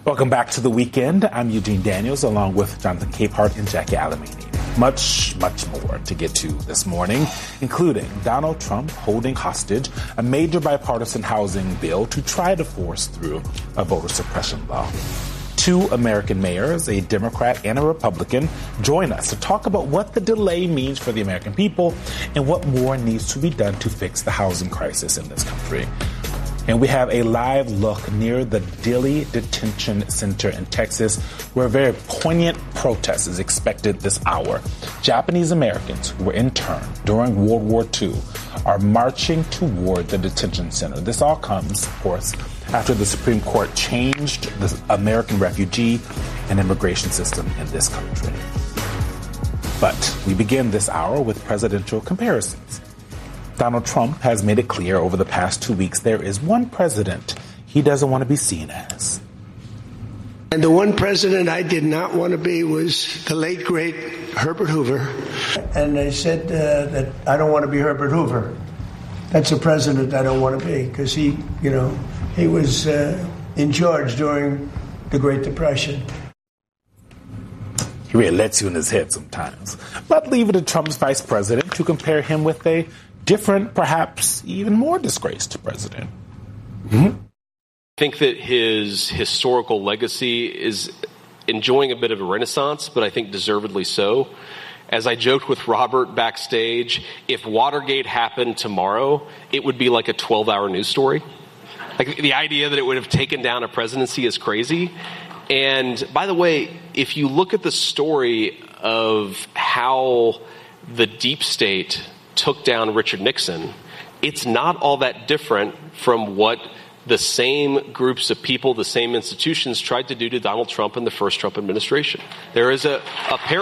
Welcome back to The Weekend. I'm Eugene Daniels, along with Jonathan Capehart and Jackie Alamini. Much more to get to this morning, including Donald Trump holding hostage a major bipartisan housing bill to try to force through a voter suppression law. Two American mayors, a Democrat and a Republican, join us to talk about what the delay means for the American people and what more needs to be done to fix the housing crisis in this country. And we have a live look near the Dilley Detention Center in Texas, where a very poignant protest is expected this hour. Japanese Americans who were interned during World War II are marching toward the detention center. This all comes, of course, after the Supreme Court changed the American refugee and immigration system in this country. But we begin this hour with presidential comparisons. Donald Trump has made it clear over the past 2 weeks there is one president he doesn't want to be seen as. And the one president I did not want to be was the late, great Herbert Hoover. And they said that I don't want to be Herbert Hoover. That's a president I don't want to be because he was in charge during the Great Depression. He really lets you in his head sometimes. But leave it to Trump's vice president to compare him with a different, perhaps even more disgraced president. I think that his historical legacy is enjoying a bit of a renaissance, but I think deservedly so. As I joked with Robert backstage, if Watergate happened tomorrow, it would be like a 12-hour news story. Like, the idea that it would have taken down a presidency is crazy. And by the way, if you look at the story of how the deep state took down Richard Nixon, it's not all that different from what the same groups of people, the same institutions tried to do to Donald Trump in the first Trump administration. There is a